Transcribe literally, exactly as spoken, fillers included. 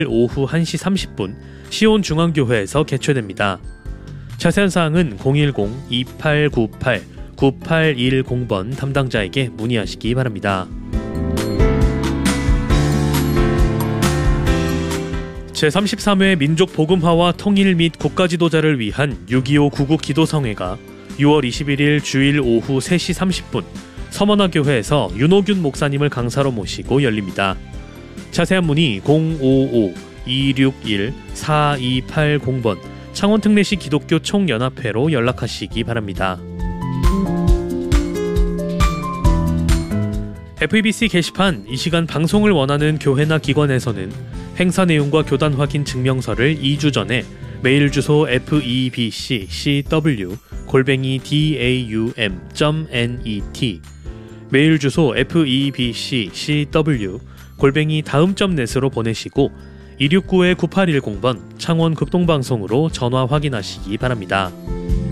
오후 한 시 삼십 분 시온중앙교회에서 개최됩니다. 자세한 사항은 공일공 이팔구팔 구팔일공 번 담당자에게 문의하시기 바랍니다. 제삼십삼 회 민족복음화와 통일 및 국가지도자를 위한 육이오 구국기도성회가 유월 이십일일 주일 오후 세 시 삼십 분 서머나교회에서 윤호균 목사님을 강사로 모시고 열립니다. 자세한 문의 공오오 이육일 사이팔공 번 창원특례시 기독교 총연합회로 연락하시기 바랍니다. 에프이비씨 게시판 이 시간 방송을 원하는 교회나 기관에서는 행사 내용과 교단 확인 증명서를 이 주 전에 메일 주소 에프이비씨씨더블유 골뱅이 다움 점 넷 메일 주소 에프이비씨씨더블유 골뱅이 다음 점 넷으로 보내시고 이육구 구팔일공 번 창원 극동방송으로 전화 확인하시기 바랍니다.